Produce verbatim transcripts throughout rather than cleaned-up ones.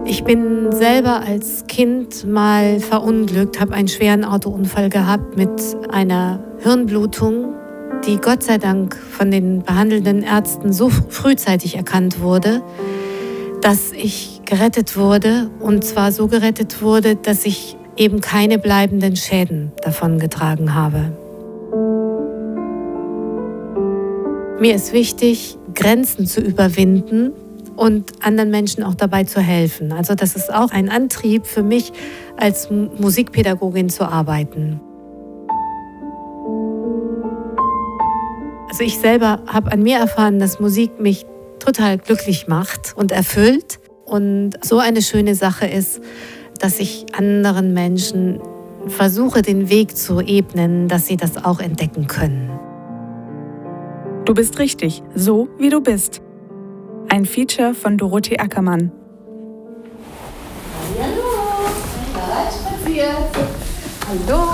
Ich bin selber als Kind mal verunglückt, habe einen schweren Autounfall gehabt mit einer Hirnblutung, die Gott sei Dank von den behandelnden Ärzten so frühzeitig erkannt wurde, dass ich gerettet wurde. Und zwar so gerettet wurde, dass ich eben keine bleibenden Schäden davongetragen habe. Mir ist wichtig, Grenzen zu überwinden und anderen Menschen auch dabei zu helfen. Also das ist auch ein Antrieb für mich, als Musikpädagogin zu arbeiten. Also ich selber habe an mir erfahren, dass Musik mich total glücklich macht und erfüllt. Und so eine schöne Sache ist, dass ich anderen Menschen versuche, den Weg zu ebnen, dass sie das auch entdecken können. Du bist richtig, so wie du bist. Ein Feature von Dorothee Ackermann. Hallo, spaziert. Hallo.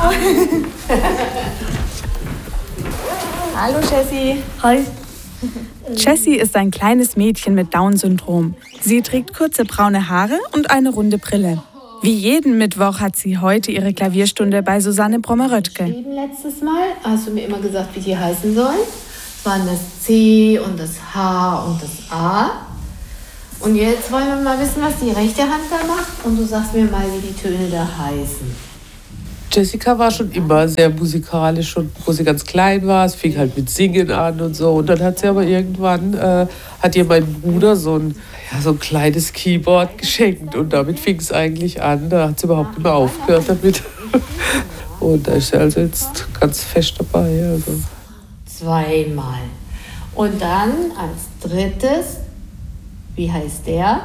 Hallo Jessie. Hi. Jessie ist ein kleines Mädchen mit Down-Syndrom. Sie trägt kurze braune Haare und eine runde Brille. Wie jeden Mittwoch hat sie heute ihre Klavierstunde bei Susanne Brommer-Röttke. Letztes Mal hast du mir immer gesagt, wie die heißen sollen. Es waren das C und das H und das A. Und jetzt wollen wir mal wissen, was die rechte Hand da macht. Und du sagst mir mal, wie die Töne da heißen. Jessica war schon immer sehr musikalisch und wo sie ganz klein war, es fing halt mit Singen an und so. Und dann hat sie aber irgendwann, äh, hat ihr mein Bruder so ein, ja, so ein kleines Keyboard geschenkt und damit fing es eigentlich an. Da hat sie überhaupt nicht mehr aufgehört damit. Und da ist sie also jetzt ganz fest dabei. Also. Zweimal. Und dann als drittes, wie heißt der?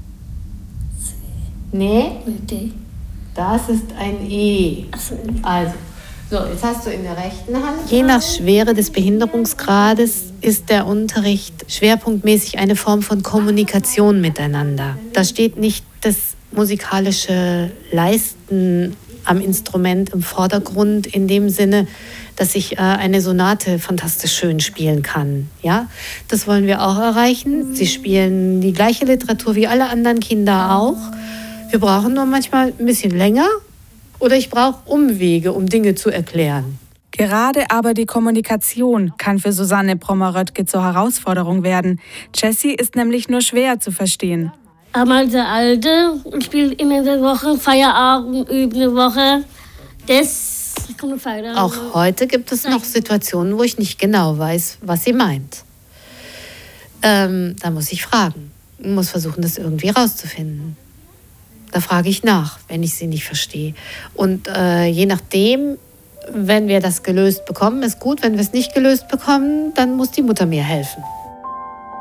C. Nee, D. das ist ein E. Ach so. Also, so, jetzt hast du in der rechten Hand. Je nach Schwere des Behinderungsgrades ist der Unterricht schwerpunktmäßig eine Form von Kommunikation miteinander. Da steht nicht das musikalische Leisten am Instrument im Vordergrund in dem Sinne, dass ich äh, eine Sonate fantastisch schön spielen kann. Ja? Das wollen wir auch erreichen. Sie spielen die gleiche Literatur wie alle anderen Kinder auch. Wir brauchen nur manchmal ein bisschen länger oder ich brauche Umwege, um Dinge zu erklären. Gerade aber die Kommunikation kann für Susanne Brommer-Röttke zur Herausforderung werden. Jessie ist nämlich nur schwer zu verstehen. Einmal der Alte spielt immer in der Woche, Feierabend, übt eine Woche. Das kommt Feierabend. Auch heute gibt es noch Situationen, wo ich nicht genau weiß, was sie meint. Ähm, da muss ich fragen. Ich muss versuchen, das irgendwie rauszufinden. Da frage ich nach, wenn ich sie nicht verstehe. Und äh, je nachdem, wenn wir das gelöst bekommen, ist gut. Wenn wir es nicht gelöst bekommen, dann muss die Mutter mir helfen.